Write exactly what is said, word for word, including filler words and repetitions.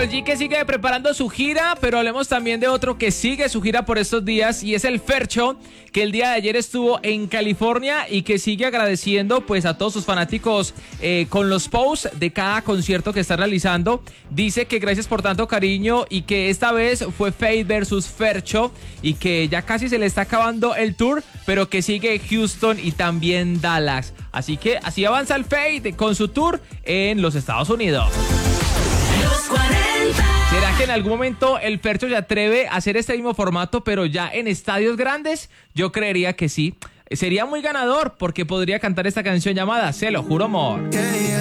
Karol G, que sigue preparando su gira, pero hablemos también de otro que sigue su gira por estos días, y es el Fercho, que el día de ayer estuvo en California y que sigue agradeciendo pues a todos sus fanáticos eh, con los posts de cada concierto que está realizando. Dice que gracias por tanto cariño y que esta vez fue Feid versus Fercho y que ya casi se le está acabando el tour, pero que sigue Houston y también Dallas. Así que así avanza el Feid con su tour en los Estados Unidos. Los cuarenta. ¿Será que en algún momento el Fercho se atreve a hacer este mismo formato, pero ya en estadios grandes? Yo creería que sí. Sería muy ganador porque podría cantar esta canción llamada Se lo juro amor.